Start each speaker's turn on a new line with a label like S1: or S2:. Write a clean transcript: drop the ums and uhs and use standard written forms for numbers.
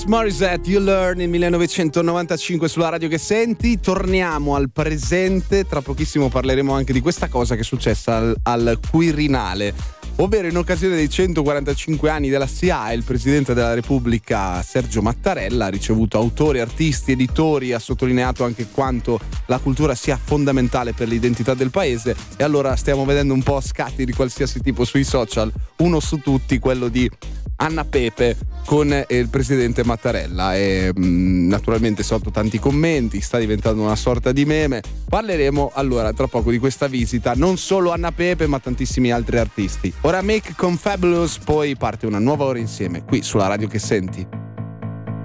S1: Morissette, You Learn, nel 1995 sulla radio che senti. Torniamo al presente, tra pochissimo parleremo anche di questa cosa che è successa al Quirinale, ovvero in occasione dei 145 anni della SIAE il Presidente della Repubblica Sergio Mattarella ha ricevuto autori, artisti, editori, ha sottolineato anche quanto la cultura sia fondamentale per l'identità del paese, e allora stiamo vedendo un po' scatti di qualsiasi tipo sui social, uno su tutti quello di Anna Pepe con il presidente Mattarella, e naturalmente sotto tanti commenti sta diventando una sorta di meme. Parleremo allora tra poco di questa visita, non solo Anna Pepe ma tantissimi altri artisti. Ora Make con Fabulous, poi parte una nuova ora insieme qui sulla radio che senti.